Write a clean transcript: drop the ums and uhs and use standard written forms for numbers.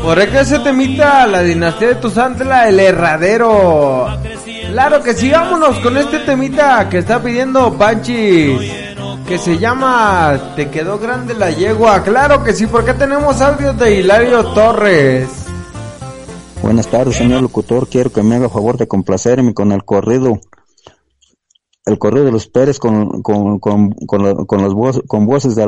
Por que ese temita, la dinastía de Tuzantla, el herradero. Claro que sí, vámonos con este temita que está pidiendo Panchis, que se llama Te quedó grande la yegua. Claro que sí, porque tenemos audios de Hilario Torres. Buenas tardes, señor locutor. Quiero que me haga favor de complacerme con el corrido de los Pérez con voces de